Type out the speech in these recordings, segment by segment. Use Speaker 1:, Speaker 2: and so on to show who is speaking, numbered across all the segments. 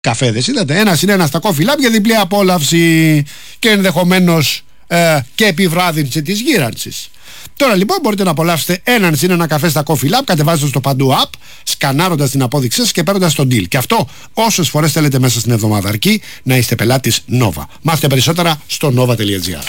Speaker 1: καφέδες. Είδατε, ένας είναι ένα στα Coffee Lab για διπλή απόλαυση και ενδεχομένως και επιβράδυνση της γύρανσης. Τώρα λοιπόν μπορείτε να απολαύσετε έναν συν ένα καφέ στα Coffee Lab, κατεβάζοντας το παντού app, σκανάροντας την απόδειξή σας και παίρνοντας τον deal. Και αυτό όσες φορές θέλετε μέσα στην εβδομάδα, αρκεί να είστε πελάτης Nova. Μάθετε περισσότερα στο nova.gr.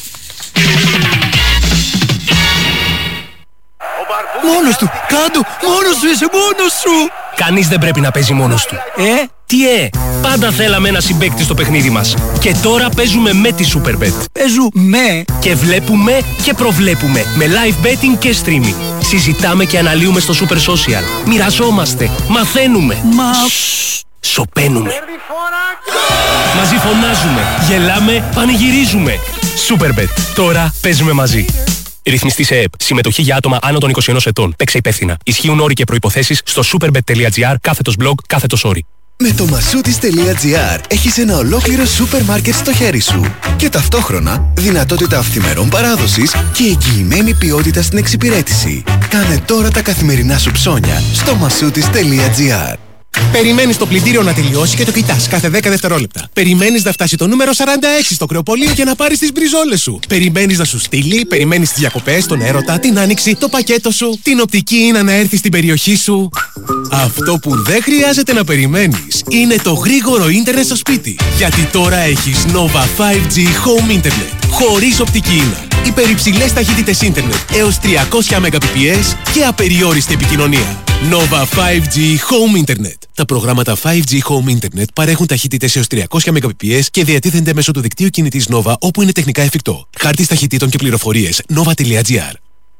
Speaker 2: Μόνος του, κάτω, μόνος σου είσαι, μόνος σου.
Speaker 3: Κανείς δεν πρέπει να παίζει μόνος του. Τι πάντα θέλαμε ένα συμπαίκτη στο παιχνίδι μας. Και τώρα παίζουμε με τη Superbet.
Speaker 2: Παίζουμε
Speaker 3: και βλέπουμε και προβλέπουμε με live betting και streaming. Συζητάμε και αναλύουμε στο Super Social. Μοιραζόμαστε, μαθαίνουμε. Σωπαίνουμε. Μαζί φωνάζουμε, γελάμε, πανηγυρίζουμε. Superbet. Τώρα παίζουμε μαζί. Ρυθμιστή σε ΕΕΠ. Συμμετοχή για άτομα άνω των 21 ετών. Παίξε υπεύθυνα. Ισχύουν όροι και προϋποθέσεις στο superbet.gr/blog/όροι.
Speaker 4: Με το masoutis.gr έχεις ένα ολόκληρο σούπερ μάρκετ στο χέρι σου και ταυτόχρονα δυνατότητα αυθημερών παράδοσης και εγγυημένη ποιότητα στην εξυπηρέτηση. Κάνε τώρα τα καθημερινά σου ψώνια στο masoutis.gr.
Speaker 5: Περιμένεις το πλυντήριο να τελειώσει και το κοιτάς κάθε 10 δευτερόλεπτα. Περιμένεις να φτάσει το νούμερο 46 στο κρεοπολείο για να πάρεις τις μπριζόλες σου. Περιμένεις να σου στείλει, περιμένεις τις διακοπές, τον έρωτα, την άνοιξη, το πακέτο σου, την οπτική είναι να έρθει στην περιοχή σου. Αυτό που δεν χρειάζεται να περιμένεις είναι το γρήγορο ίντερνετ στο σπίτι. Γιατί τώρα έχεις Nova 5G Home Internet. Χωρίς οπτική ίνα. Υπερυψηλές ταχύτητες ίντερνετ έως 300 Mbps και απεριόριστη επικοινωνία. Nova 5G Home Internet. Τα προγράμματα 5G Home Internet παρέχουν ταχύτητες έως 300 Mbps και διατίθενται μέσω του δικτύου κινητής Nova όπου είναι τεχνικά εφικτό. Χάρτης ταχυτήτων και πληροφορίες nova.gr.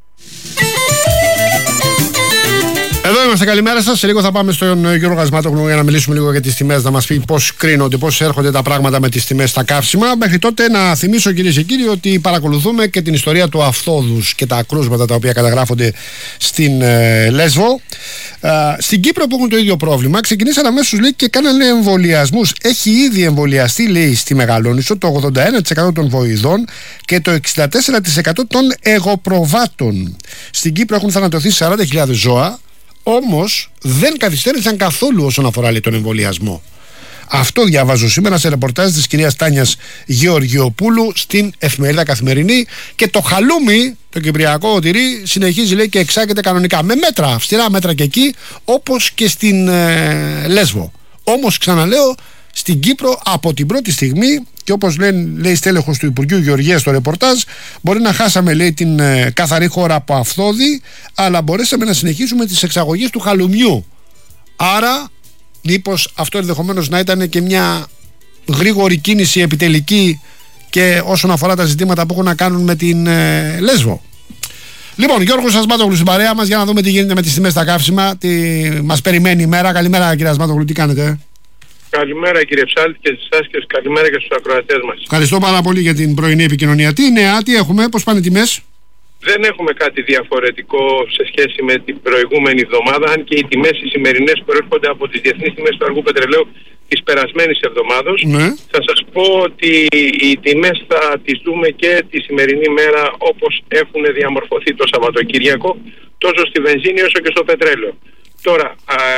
Speaker 1: Εδώ είμαστε, καλημέρα σας. Σε λίγο θα πάμε στον Γιώργο Γασμάτογλου για να μιλήσουμε λίγο για τις τιμές, να μας πει πώς κρίνονται, πώς έρχονται τα πράγματα με τις τιμές στα καύσιμα. Μέχρι τότε να θυμίσω, κυρίες και κύριοι, ότι παρακολουθούμε και την ιστορία του Αυθόδους και τα κρούσματα τα οποία καταγράφονται στην Λέσβο. Στην Κύπρο που έχουν το ίδιο πρόβλημα, ξεκινήσαν αμέσως, λέει, και κάνανε εμβολιασμούς. Έχει ήδη εμβολιαστεί, λέει, στη Μεγαλόνισσο το 81% των βοηδών και το 64% των εγωπροβάτων. Στην Κύπρο έχουν θανατωθεί 40.000 ζώα. Όμως δεν καθυστέρησαν καθόλου όσον αφορά, λέει, τον εμβολιασμό. Αυτό διαβάζω σήμερα σε ρεπορτάζ της κυρίας Τάνιας Γεωργιοπούλου στην Εφημερίδα Καθημερινή. Και το χαλούμι, το κυπριακό τυρί, συνεχίζει, λέει, και εξάγεται κανονικά με μέτρα, αυστηρά μέτρα και εκεί, όπως και στην Λέσβο. Όμως, ξαναλέω, στην Κύπρο από την πρώτη στιγμή, και όπως λέει στέλεχος του Υπουργείου Γεωργίας στο ρεπορτάζ, μπορεί να χάσαμε, λέει, την καθαρή χώρα από Αυθόδη, αλλά μπορέσαμε να συνεχίσουμε τις εξαγωγές του χαλουμιού. Άρα μήπως αυτό ενδεχομένως να ήταν και μια γρήγορη κίνηση επιτελική και όσον αφορά τα ζητήματα που έχουν να κάνουν με την Λέσβο. Λοιπόν, Γιώργος Ασμάτογλου στην παρέα μας για να δούμε τι γίνεται με τις τιμές στα καύσιμα, τι μας περιμένει η μέρα. Καλημέρα, κύριε Ασμάτογλου, τι κάνετε?
Speaker 6: Καλημέρα, κύριε Ψάλτη, και σε εσάς, και καλημέρα και στους ακροατές μας.
Speaker 1: Ευχαριστώ πάρα πολύ για την πρωινή επικοινωνία. Τι νέα, τι έχουμε, πώς πάνε τιμές?
Speaker 6: Δεν έχουμε κάτι διαφορετικό σε σχέση με την προηγούμενη εβδομάδα, αν και οι τιμές οι σημερινές προέρχονται από τις διεθνείς τιμές του αργού πετρελαίου της περασμένης εβδομάδος.
Speaker 1: Ναι.
Speaker 6: Θα σας πω ότι οι τιμές θα τις δούμε και τη σημερινή μέρα όπως έχουν διαμορφωθεί το Σαββατοκύριακο, τόσο στη βενζίνη όσο και στο πετρέλαιο. Τώρα,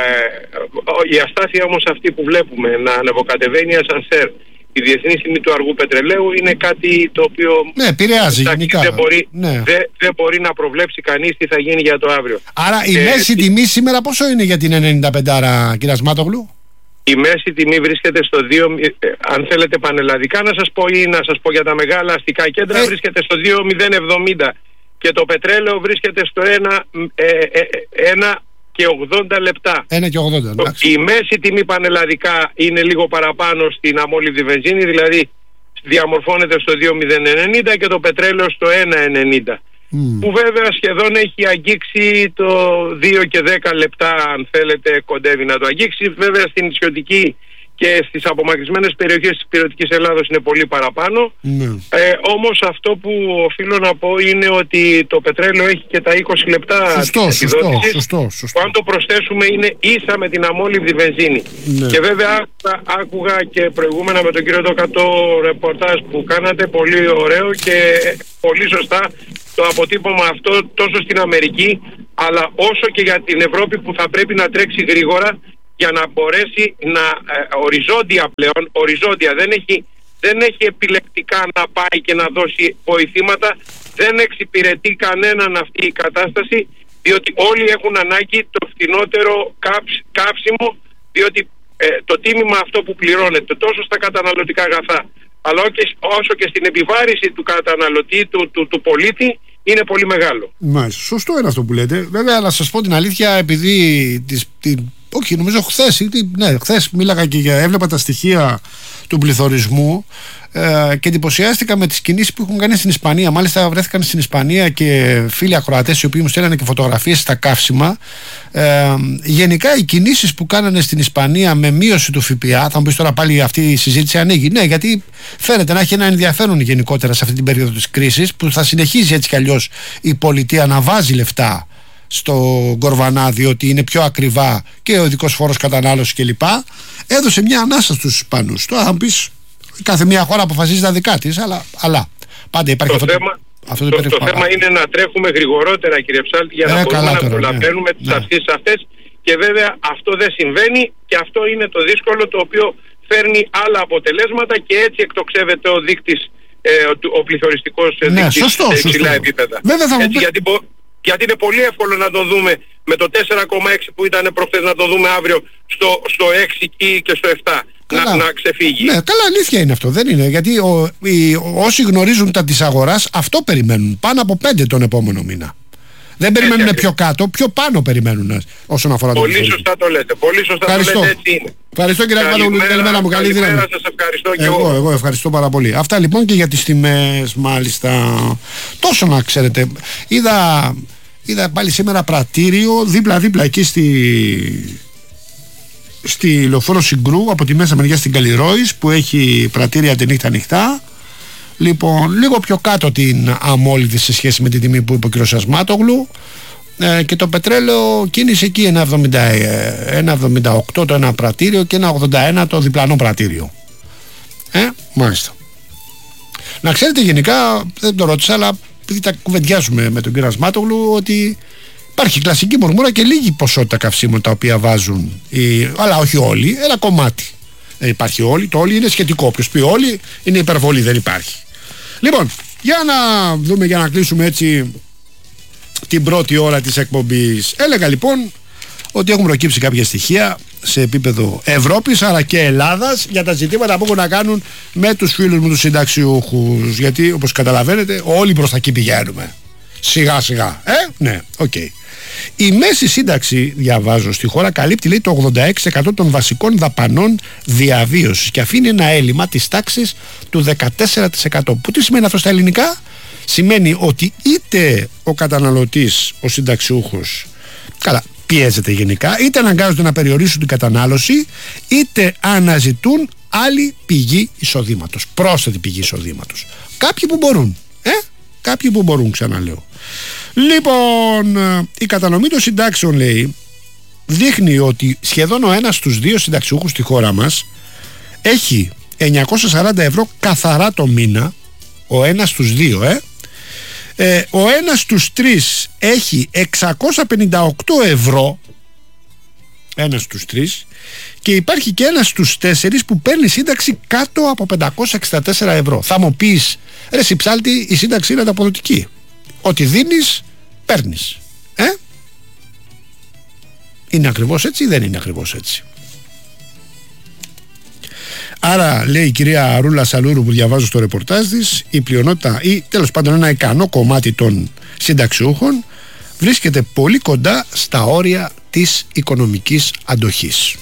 Speaker 6: η αστάθεια όμως αυτή που βλέπουμε να ανεβοκατεβαίνει ασανσέρ, η διεθνή τιμή του αργού πετρελαίου, είναι κάτι το οποίο
Speaker 1: επηρεάζει γενικά.
Speaker 6: Δεν μπορεί να προβλέψει κανείς τι θα γίνει για το αύριο.
Speaker 1: Άρα η μέση τιμή σήμερα πόσο είναι για την 95, κύριε Ασμάτογλου?
Speaker 6: Η μέση τιμή βρίσκεται στο 2, αν θέλετε πανελλαδικά να σας πω, ή να σας πω για τα μεγάλα αστικά κέντρα, βρίσκεται στο 2.070 και το πετρέλαιο βρίσκεται στο 1 και 80 λεπτά.
Speaker 1: 1 και 80, εντάξει.
Speaker 6: Η μέση τιμή πανελλαδικά είναι λίγο παραπάνω στην αμόλυβδη βενζίνη, δηλαδή διαμορφώνεται στο 2.090 και το πετρέλαιο στο 1.90. Που βέβαια σχεδόν έχει αγγίξει το 2 και 10 λεπτά, αν θέλετε, κοντεύει να το αγγίξει. Βέβαια στην νησιωτική και στις απομακρυσμένες περιοχές της Πειρωτικής Ελλάδος είναι πολύ παραπάνω. Όμως αυτό που οφείλω να πω είναι ότι το πετρέλαιο έχει και τα 20 λεπτά επιδότησης, που αν το προσθέσουμε είναι ίσα με την αμόλυβδη βενζίνη. Και βέβαια άκουγα και προηγούμενα με τον κύριο Ντόκα το ρεπορτάζ που κάνατε, πολύ ωραίο και πολύ σωστά το αποτύπωμα αυτό τόσο στην Αμερική αλλά όσο και για την Ευρώπη, που θα πρέπει να τρέξει γρήγορα για να μπορέσει να οριζόντια πλέον, δεν έχει επιλεκτικά να πάει και να δώσει βοηθήματα. Δεν εξυπηρετεί κανέναν αυτή η κατάσταση, διότι όλοι έχουν ανάγκη το φθηνότερο καύσιμο, διότι το τίμημα αυτό που πληρώνεται τόσο στα καταναλωτικά αγαθά, αλλά όσο και στην επιβάρηση του καταναλωτή, του πολίτη, είναι πολύ μεγάλο.
Speaker 1: Μάλιστα. Σωστό είναι αυτό που λέτε. Βέβαια, να σας πω την αλήθεια, επειδή όχι, νομίζω χθες μίλαγα και έβλεπα τα στοιχεία του πληθωρισμού και εντυπωσιάστηκα με τις κινήσεις που έχουν κάνει στην Ισπανία. Μάλιστα βρέθηκαν στην Ισπανία και φίλοι ακροατές οι οποίοι μου στέλνανε και φωτογραφίες στα καύσιμα. Γενικά οι κινήσεις που κάνανε στην Ισπανία με μείωση του ΦΠΑ, θα μου πεις τώρα πάλι αυτή η συζήτηση ανοίγει. Ναι, γιατί φαίνεται να έχει ένα ενδιαφέρον γενικότερα σε αυτή την περίοδο της κρίσης, που θα συνεχίζει έτσι κι αλλιώς η πολιτεία να βάζει λεφτά στο κορβανά, διότι είναι πιο ακριβά και ο ειδικός φόρος κατανάλωσης κλπ. Έδωσε μια ανάσα στους Ισπανούς. Τώρα θα μου πεις, κάθε μια χώρα αποφασίζει τα δικά της, αλλά πάντα υπάρχει
Speaker 6: το θέμα είναι να τρέχουμε γρηγορότερα, κύριε Ψάλτη, για να μπορούμε να προλαβαίνουμε τις αυξήσεις αυτές, και βέβαια αυτό δεν συμβαίνει, και αυτό είναι το δύσκολο, το οποίο φέρνει άλλα αποτελέσματα, και έτσι εκτοξεύεται ο δείκτης, ο πληθωριστικός δείκτης σε υψηλά επίπεδα. Γιατί είναι πολύ εύκολο να το δούμε με το 4,6 που ήταν προχθές, να το δούμε αύριο στο 6 και στο 7 να ξεφύγει. Ναι,
Speaker 1: καλά, αλήθεια είναι αυτό, δεν είναι. Γιατί όσοι γνωρίζουν τα της αγοράς αυτό περιμένουν, πάνω από 5 τον επόμενο μήνα. Δεν περιμένουν πιο κάτω, πιο πάνω περιμένουν όσον αφορά το
Speaker 6: πολύ σωστά το λέτε, πολύ σωστά το λέτε, έτσι είναι.
Speaker 1: Ευχαριστώ κύριε Αρμαντογλου, καλημέρα μου, καλή δύναμη.
Speaker 6: Σας ευχαριστώ και εγώ
Speaker 1: ευχαριστώ πάρα πολύ. Αυτά λοιπόν και για τις τιμές, μάλιστα. Τόσο να ξέρετε, είδα πάλι σήμερα πρατήριο δίπλα-δίπλα εκεί στη λεωφόρο Συγκρού, από τη μέσα μεριά στην Καλλιρόης, που έχει πρατήρια τη νύχτα ανοιχτά. Λοιπόν, λίγο πιο κάτω την αμόλυτη σε σχέση με την τιμή που είπε ο κ. Ασμάτογλου, και το πετρέλαιο κίνησε εκεί 1,78 το ένα πρατήριο και 1,81 το διπλανό πρατήριο. Μάλιστα. Να ξέρετε, γενικά δεν το ρώτησα, αλλά επειδή τα κουβεντιάζουμε με τον κ. Ασμάτογλου, ότι υπάρχει κλασική μουρμούρα και λίγη ποσότητα καυσίμων τα οποία βάζουν, αλλά όχι όλοι, ένα κομμάτι. Δεν υπάρχει όλοι, το όλοι είναι σχετικό. Όποιος πει όλοι είναι υπερβολή, δεν υπάρχει. Λοιπόν, για να δούμε, για να κλείσουμε έτσι την πρώτη ώρα της εκπομπής. Έλεγα λοιπόν ότι έχουν προκύψει κάποια στοιχεία σε επίπεδο Ευρώπης αλλά και Ελλάδας για τα ζητήματα που έχουν να κάνουν με τους φίλους μου τους συνταξιούχους. Γιατί όπως καταλαβαίνετε όλοι προς τα εκεί πηγαίνουμε. Σιγά σιγά. Ναι, οκ. Η μέση σύνταξη, διαβάζω, στη χώρα καλύπτει, λέει, το 86% των βασικών δαπανών διαβίωσης και αφήνει ένα έλλειμμα της τάξης του 14%. Που τι σημαίνει αυτό στα ελληνικά? Σημαίνει ότι είτε ο καταναλωτής, ο συνταξιούχος, καλά, πιέζεται γενικά, είτε αναγκάζονται να περιορίσουν την κατανάλωση, είτε αναζητούν άλλη πηγή εισοδήματος, πρόσθετη πηγή εισοδήματος. Κάποιοι που μπορούν, κάποιοι που μπορούν, ξαναλέω. Λοιπόν, η κατανομή των συντάξεων, λέει, δείχνει ότι σχεδόν ο ένας στους δύο συνταξιούχους στη χώρα μας έχει 940 ευρώ καθαρά το μήνα, ο ένας στους δύο, ο ένας στους τρεις έχει 658 ευρώ, ένας στους τρεις, και υπάρχει και ένας στους τέσσερις που παίρνει σύνταξη κάτω από 564 ευρώ. Θα μου πεις, ρε Συψάλτη, η σύνταξη είναι ανταποδοτική. Ό,τι δίνεις, παίρνεις. Είναι ακριβώς έτσι ή δεν είναι ακριβώς έτσι? Άρα, λέει η κυρία Ρούλα Σαλούρου που διαβάζω στο ρεπορτάζ της, η πλειονότητα ή τέλος πάντων ένα ικανό κομμάτι των συνταξιούχων βρίσκεται πολύ κοντά στα όρια της οικονομικής αντοχής.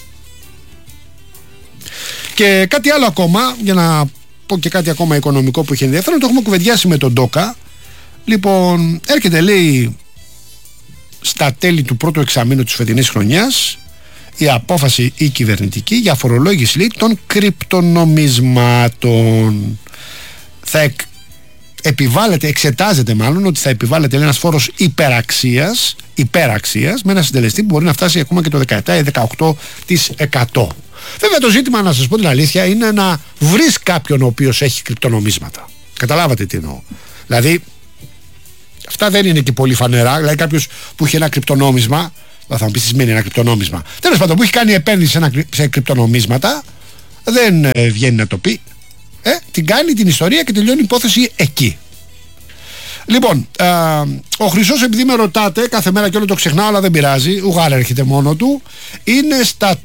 Speaker 1: Και κάτι άλλο ακόμα, για να πω και κάτι ακόμα οικονομικό που έχει ενδιαφέρον, το έχουμε κουβεντιάσει με τον Ντόκα. Λοιπόν, έρχεται, λέει, στα τέλη του πρώτου εξαμήνου της φετινής χρονιάς η απόφαση η κυβερνητική για φορολόγηση, λέει, των κρυπτονομισμάτων. Θα επιβάλλεται, εξετάζεται μάλλον ότι θα επιβάλλεται ένας φόρος υπεραξίας με ένα συντελεστή που μπορεί να φτάσει ακόμα και το 17 ή 18%. Βέβαια το ζήτημα, να σας πω την αλήθεια, είναι να βρεις κάποιον ο οποίος έχει κρυπτονομίσματα. Καταλάβατε τι εννοώ? Δηλαδή αυτά δεν είναι και πολύ φανερά. Δηλαδή κάποιος που έχει ένα κρυπτονόμισμα Θα μου πει τι σημαίνει ένα κρυπτονόμισμα. Τέλος πάντων, που έχει κάνει επένδυση σε κρυπτονομίσματα, δεν βγαίνει να το πει. Την κάνει την ιστορία και τελειώνει η υπόθεση εκεί. Λοιπόν, ο Χρυσός, επειδή με ρωτάτε κάθε μέρα και όλο το ξεχνάω, αλλά δεν πειράζει, ουγάρα έρχεται μόνο του, είναι στα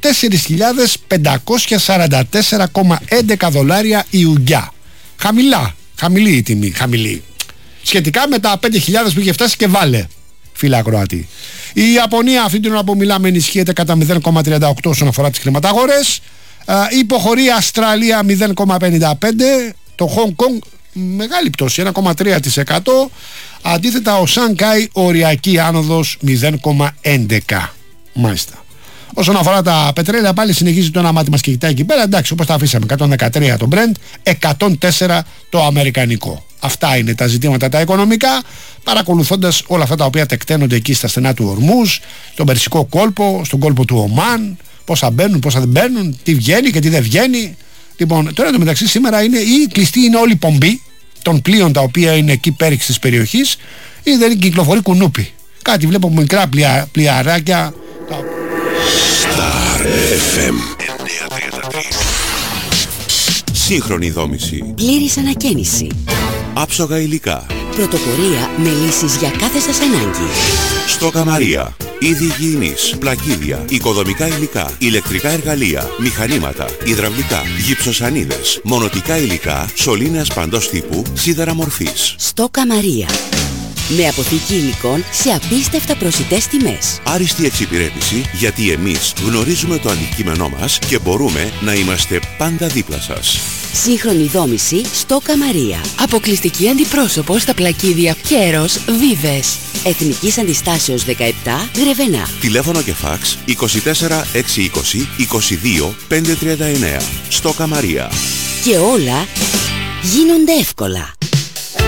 Speaker 1: 4.544,11 δολάρια η ουγγιά. Χαμηλή η τιμή, χαμηλή. Σχετικά με τα 5.000 που είχε φτάσει και βάλε, φίλε ακροατή. Η Ιαπωνία αυτή την ώρα που μιλάμε ενισχύεται κατά 0,38 όσον αφορά τις χρηματαγορές. Υποχωρεί η Αυστραλία 0,55, το Hong Kong μεγάλη πτώση 1,3%. Αντίθετα ο Σανγκάι οριακή άνοδος 0,11. Μάλιστα. Όσον αφορά τα πετρέλαια, πάλι συνεχίζει το ένα μάτι μας και κοιτάει εκεί πέρα. Εντάξει, όπως τα αφήσαμε, 113 το Brent, 104 το αμερικανικό. Αυτά είναι τα ζητήματα τα οικονομικά, παρακολουθώντας όλα αυτά τα οποία τεκταίνονται εκεί στα στενά του Ορμούζ, στον Περσικό κόλπο, στον κόλπο του Ομάν, πόσα μπαίνουν, πόσα δεν μπαίνουν, τι βγαίνει και τι δεν βγαίνει. Λοιπόν, τώρα το μεταξύ σήμερα είναι ή κλειστή είναι όλη η πομπή των πλοίων τα οποία είναι εκεί πέριξ της περιοχής, ή δεν κυκλοφορεί κουνούπι. Κάτι βλέπω μικρά πλοιαράκια.
Speaker 7: Star FM 933. Σύγχρονη δόμηση.
Speaker 8: Πλήρης ανακαίνιση.
Speaker 7: Άψογα υλικά.
Speaker 8: Πρωτοπορία με λύσεις για κάθε σας ανάγκη.
Speaker 7: Στόκα Μαρία. Είδη υγιεινής, πλακίδια, οικοδομικά υλικά, ηλεκτρικά εργαλεία, μηχανήματα, υδραυλικά, γυψοσανίδες, μονοτικά υλικά, σωλήνες παντός τύπου, σίδερα μορφής.
Speaker 8: Στόκα Μαρία. Με αποθήκη υλικών σε απίστευτα προσιτές τιμές.
Speaker 7: Άριστη εξυπηρέτηση, γιατί εμείς γνωρίζουμε το αντικείμενό μας και μπορούμε να είμαστε πάντα δίπλα σας.
Speaker 8: Σύγχρονη δόμηση Στόκα Μαρία. Αποκλειστική αντιπρόσωπο στα πλακίδια Κέρος Βίβες. Εθνικής Αντιστάσεως 17 Γρεβενά.
Speaker 7: Τηλέφωνο και φάξ 24 620 22 539. Στόκα Μαρία.
Speaker 8: Και όλα γίνονται εύκολα.